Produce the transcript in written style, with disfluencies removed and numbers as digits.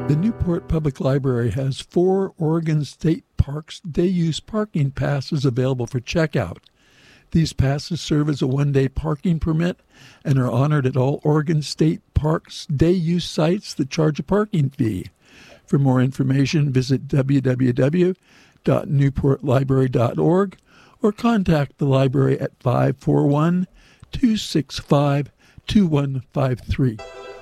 The Newport Public Library has 4 Oregon State Parks day-use parking passes available for checkout. These passes serve as a one-day parking permit and are honored at all Oregon State Parks day-use sites that charge a parking fee. For more information, visit www.newportlibrary.org or contact the library at 541-265-2153.